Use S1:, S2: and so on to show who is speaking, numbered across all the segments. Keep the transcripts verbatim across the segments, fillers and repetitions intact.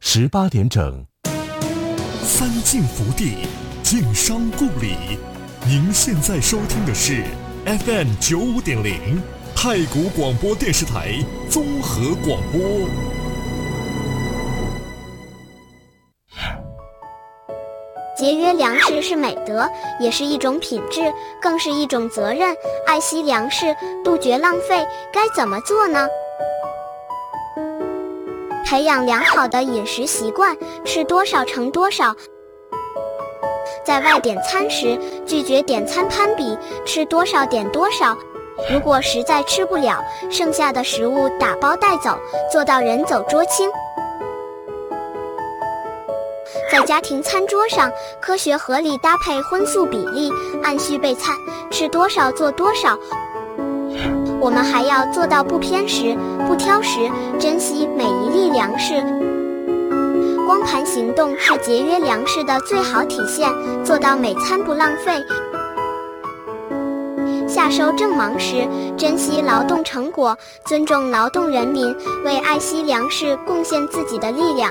S1: 十八点整。
S2: 三晋福地，晋商故里。您现在收听的是 F M 九五点零太谷广播电视台综合广播。
S3: 节约粮食是美德，也是一种品质，更是一种责任。爱惜粮食，杜绝浪费，该怎么做呢？培养良好的饮食习惯，吃多少盛多少。在外点餐时，拒绝点餐攀比，吃多少点多少。如果实在吃不了，剩下的食物打包带走，做到人走桌清。在家庭餐桌上，科学合理搭配荤素比例，按需备餐，吃多少做多少。我们还要做到不偏食、不挑食，珍惜每一粒粮食。光盘行动是节约粮食的最好体现，做到每餐不浪费。夏收正忙时，珍惜劳动成果，尊重劳动人民，为爱惜粮食贡献自己的力量。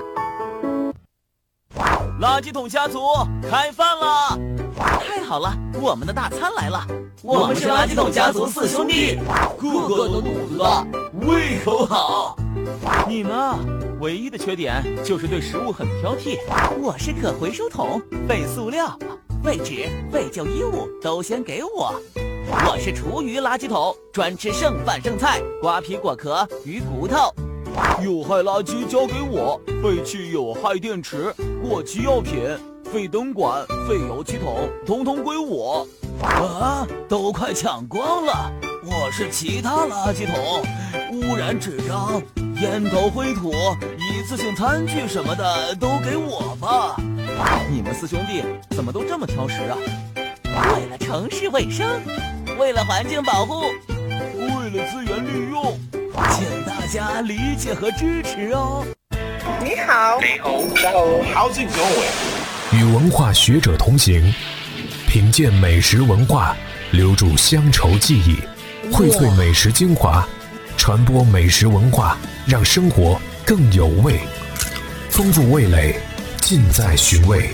S4: 垃圾桶家族开饭了！太好了，我们的大餐来了！我们是垃圾桶家族四兄弟，个个都肚子大，胃口好。你们啊，唯一的缺点就是对食物很挑剔。我是可回收桶，废塑料、废纸、废旧衣物都先给我。我是厨余垃圾桶，专吃剩饭剩菜、瓜皮果壳、鱼骨头。有害垃圾交给我，废弃有害电池、过期药品、废灯管、废油漆桶，统统归我。啊，都快抢光了！我是其他垃圾桶，污染纸张、烟头灰土、一次性餐具什么的都给我吧。你们四兄弟怎么都这么挑食啊？为了城市卫生，为了环境保护，为了资源利用，请大家理解和支持哦。
S5: 你好，
S6: 你好 ，How's it going？
S2: 与文化学者同行，品鉴美食文化，留住乡愁记忆，荟萃美食精华，传播美食文化，让生活更有味，丰富味蕾，尽在寻味。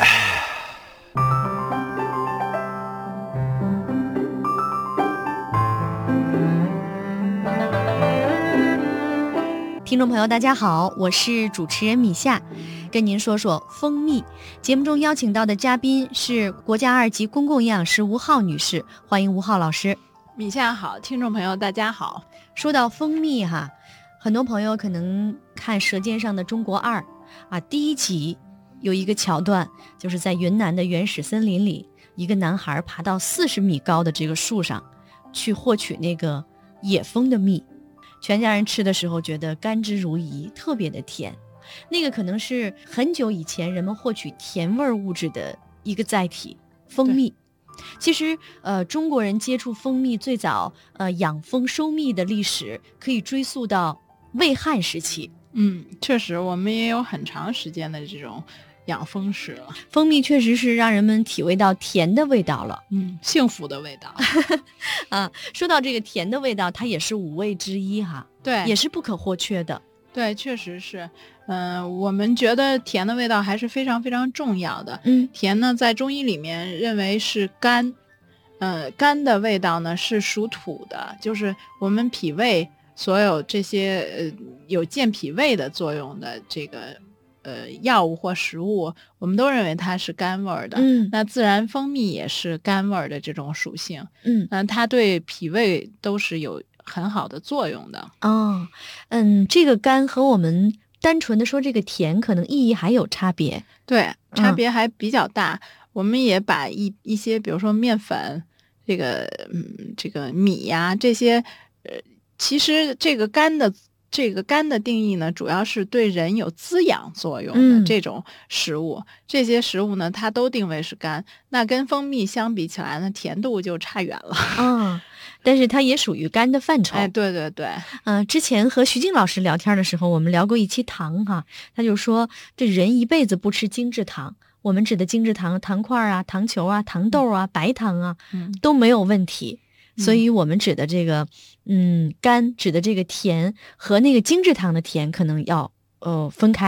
S7: 听众朋友大家好，我是主持人米夏，跟您说说蜂蜜。节目中邀请到的嘉宾是国家二级公共营养师吴浩女士，欢迎吴浩老师。
S5: 米夏好，听众朋友大家好。
S7: 说到蜂蜜哈，很多朋友可能看《舌尖上的中国二》啊，第一集有一个桥段，就是在云南的原始森林里，一个男孩爬到四十米高的这个树上去获取那个野蜂的蜜。全家人吃的时候觉得甘之如饴，特别的甜。那个可能是很久以前人们获取甜味物质的一个载体，蜂蜜。其实呃，中国人接触蜂蜜最早呃养蜂收蜜的历史可以追溯到魏汉时期。
S5: 嗯，确实我们也有很长时间的这种养蜂史了。
S7: 蜂蜜确实是让人们体味到甜的味道了，
S5: 嗯，幸福的味道
S7: 啊。说到这个甜的味道，它也是五味之一哈，
S5: 对，
S7: 也是不可或缺的。
S5: 对，确实是，嗯、呃，我们觉得甜的味道还是非常非常重要的。
S7: 嗯，
S5: 甜呢，在中医里面认为是甘，呃，甘的味道呢是属土的，就是我们脾胃所有这些呃有健脾胃的作用的这个。呃，药物或食物，我们都认为它是甘味的。
S7: 嗯，
S5: 那自然蜂蜜也是甘味的这种属性。
S7: 嗯，
S5: 那它对脾胃都是有很好的作用的。
S7: 哦，嗯，这个甘和我们单纯的说这个甜，可能意义还有差别。
S5: 对，差别还比较大。嗯、我们也把一一些，比如说面粉，这个嗯，这个米呀、啊、这些，呃，其实这个甘的。这个甘的定义呢，主要是对人有滋养作用的这种食物，嗯、这些食物呢，它都定位是甘。那跟蜂蜜相比起来呢，甜度就差远了。
S7: 嗯，但是它也属于甘的范畴。
S5: 哎，对对对。
S7: 嗯、呃，之前和徐静老师聊天的时候，我们聊过一期糖哈，他就说这人一辈子不吃精制糖，我们指的精制糖，糖块啊、糖球啊、糖豆啊、白糖啊，嗯、都没有问题。所以我们指的这个嗯甘指的这个甜和那个精制糖的甜可能要呃分开。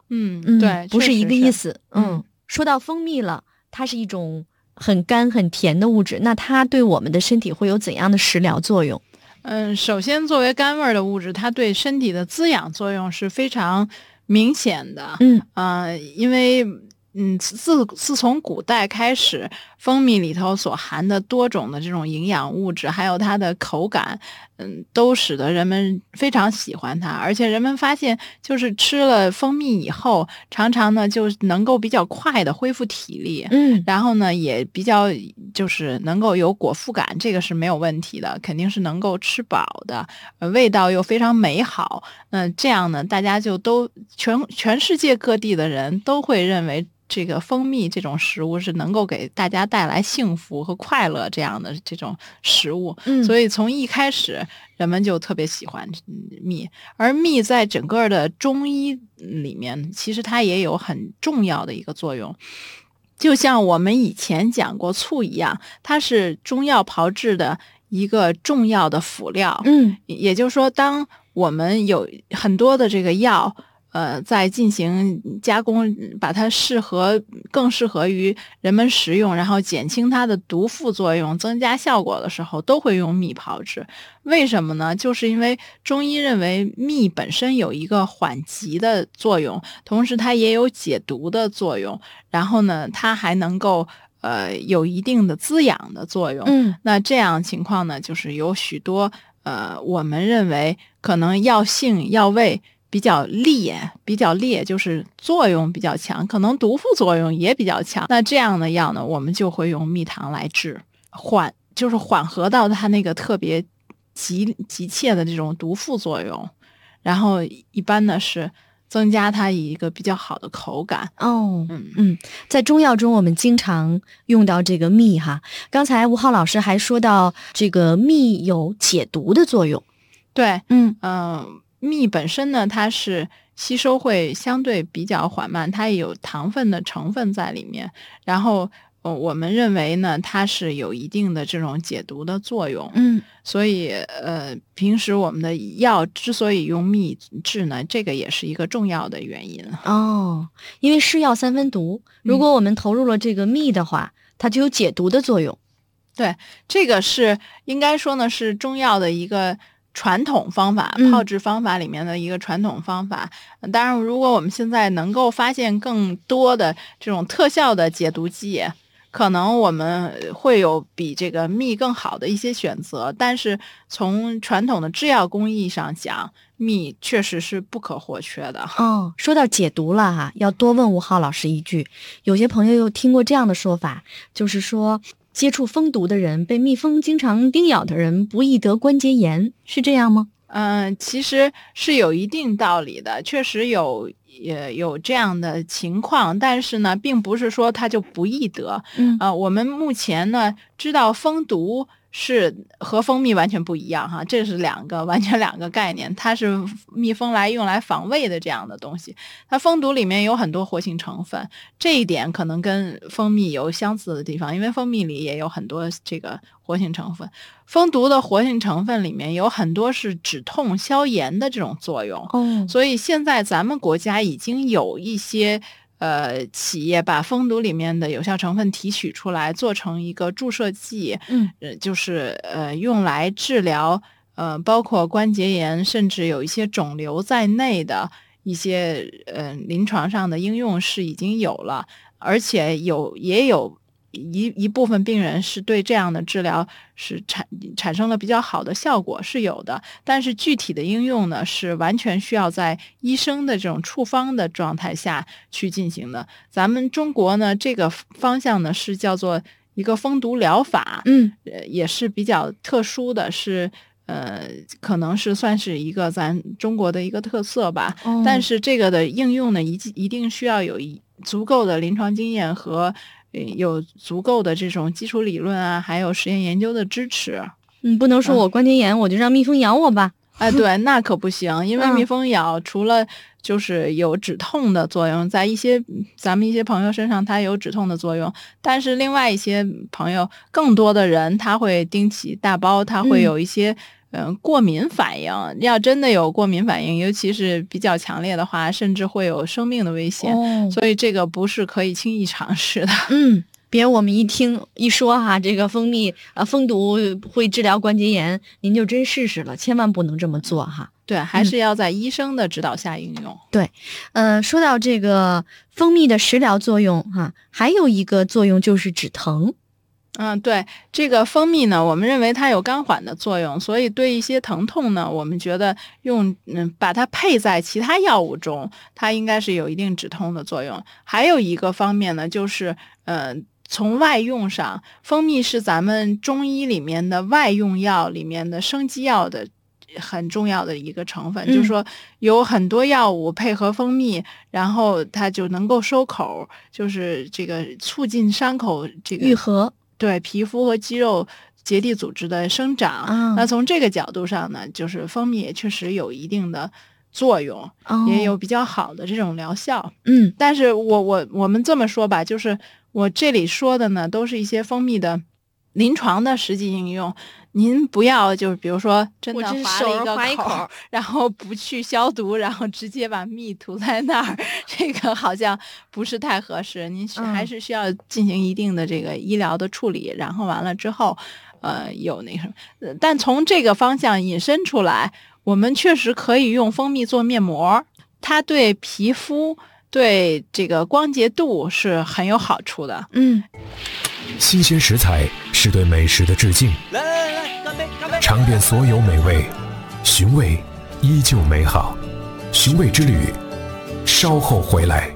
S5: 嗯，
S7: 嗯，
S5: 对，
S7: 不是一个意
S5: 思。
S7: 思。嗯，
S5: 嗯
S7: 说到蜂蜜了，它是一种很干很甜的物质，那它对我们的身体会有怎样的食疗作用？
S5: 嗯，首先作为甘味儿的物质，它对身体的滋养作用是非常明显的。
S7: 嗯
S5: 呃，因为嗯，自自从古代开始，蜂蜜里头所含的多种的这种营养物质，还有它的口感，嗯，都使得人们非常喜欢它。而且人们发现，就是吃了蜂蜜以后，常常呢就能够比较快的恢复体力。
S7: 嗯
S5: 然后呢，也比较就是能够有果腹感，这个是没有问题的，肯定是能够吃饱的，呃，味道又非常美好。那这样呢，大家就都全全世界各地的人都会认为这个蜂蜜这种食物是能够给大家带来幸福和快乐这样的这种食物。
S7: 嗯，
S5: 所以从一开始人们就特别喜欢蜜，而蜜在整个的中医里面，其实它也有很重要的一个作用。就像我们以前讲过醋一样，它是中药炮制的一个重要的辅料。
S7: 嗯
S5: 也就是说，当我们有很多的这个药，呃，在进行加工，把它适合更适合于人们食用，然后减轻它的毒副作用，增加效果的时候，都会用蜜炮制。为什么呢？就是因为中医认为蜜本身有一个缓急的作用，同时它也有解毒的作用，然后呢，它还能够呃有一定的滋养的作用。
S7: 嗯
S5: 那这样情况呢，就是有许多呃，我们认为可能药性、药味比较烈，比较烈，就是作用比较强，可能毒副作用也比较强。那这样的药呢，我们就会用蜜糖来治，缓就是缓和到它那个特别急急切的这种毒副作用，然后一般呢是增加它一个比较好的口感。
S7: 哦，
S5: 嗯
S7: 嗯，在中药中我们经常用到这个蜜哈。刚才吴浩老师还说到这个蜜有解毒的作用。
S5: 对，
S7: 嗯
S5: 嗯、蜜本身呢，它是吸收会相对比较缓慢，它也有糖分的成分在里面。然后，呃，我们认为呢，它是有一定的这种解毒的作用。
S7: 嗯
S5: 所以，呃，平时我们的药之所以用蜜制呢，这个也是一个重要的原因。
S7: 哦，因为是药三分毒，如果我们投入了这个蜜的话，它就有解毒的作用。
S5: 对，这个是应该说呢，是中药的一个传统方法，
S7: 嗯
S5: 炮制方法里面的一个传统方法。呃当然，如果我们现在能够发现更多的这种特效的解毒剂，可能我们会有比这个蜜更好的一些选择。但是从传统的制药工艺上讲，蜜确实是不可或缺的。
S7: 哦，说到解毒了哈，要多问吴浩老师一句。有些朋友又听过这样的说法，就是说接触蜂毒的人，被蜜蜂经常叮咬的人，不易得关节炎，是这样吗？
S5: 嗯，其实是有一定道理的，确实有也有这样的情况，但是呢，并不是说它就不易得。
S7: 嗯
S5: 呃，我们目前呢知道蜂毒是和蜂蜜完全不一样哈，这是两个完全两个概念。它是蜜蜂来用来防卫的这样的东西，它蜂毒里面有很多活性成分，这一点可能跟蜂蜜有相似的地方，因为蜂蜜里也有很多这个活性成分。蜂毒的活性成分里面有很多是止痛消炎的这种作用，
S7: 哦，
S5: 所以现在咱们国家已经有一些呃企业把蜂毒里面的有效成分提取出来，做成一个注射剂，
S7: 嗯
S5: 呃，就是呃用来治疗呃包括关节炎，甚至有一些肿瘤在内的一些呃临床上的应用是已经有了，而且有也有。一一部分病人是对这样的治疗是产产生了比较好的效果，是有的，但是具体的应用呢，是完全需要在医生的这种处方的状态下去进行的。咱们中国呢，这个方向呢是叫做一个蜂毒疗法，
S7: 嗯
S5: 呃，也是比较特殊的，是呃，可能是算是一个咱中国的一个特色吧。
S7: 哦
S5: 但是这个的应用呢，一一定需要有一足够的临床经验和呃有足够的这种基础理论啊，还有实验研究的支持。
S7: 嗯，不能说我关节炎，我就让蜜蜂咬我吧。
S5: 哎，对，那可不行，因为
S7: 嗯
S5: 蜜蜂咬除了就是有止痛的作用，在一些咱们一些朋友身上它有止痛的作用，但是另外一些朋友，更多的人他会叮起大包，他会
S7: 嗯
S5: 有一些、 嗯，过敏反应。要真的有过敏反应，尤其是比较强烈的话，甚至会有生命的危险。
S7: 哦、
S5: 所以这个不是可以轻易尝试的。
S7: 嗯。别我们一听一说哈，这个蜂蜜呃蜂毒会治疗关节炎，您就真试试了，千万不能这么做哈。
S5: 对，还是要在医生的指导下应用。
S7: 嗯、对，呃，说到这个蜂蜜的食疗作用哈，还有一个作用就是止疼。
S5: 嗯，对，这个蜂蜜呢，我们认为它有甘缓的作用，所以对一些疼痛呢，我们觉得用嗯把它配在其他药物中，它应该是有一定止痛的作用。还有一个方面呢，就是呃。从外用上，蜂蜜是咱们中医里面的外用药里面的生机药的很重要的一个成分，嗯、就是说有很多药物配合蜂蜜，然后它就能够收口，就是这个促进伤口这个
S7: 愈合，
S5: 对皮肤和肌肉结缔组织的生长。
S7: 啊、
S5: 那从这个角度上呢，就是蜂蜜也确实有一定的作用，
S7: 哦、
S5: 也有比较好的这种疗效。
S7: 嗯，
S5: 但是我我我们这么说吧，就是我这里说的呢，都是一些蜂蜜的临床的实际应用。您不要就是比如说真的划了一个口，
S7: 一口
S5: 然后不去消毒，然后直接把蜜涂在那儿，这个好像不是太合适。您是还是需要进行一定的这个医疗的处理，然后完了之后，呃，有那什么。但从这个方向引申出来，我们确实可以用蜂蜜做面膜，它对皮肤对这个光洁度是很有好处的。
S7: 嗯，
S2: 新鲜食材是对美食的致敬。
S4: 来来来，干杯干杯！
S2: 尝遍所有美味，寻味依旧美好。寻味之旅，稍后回来。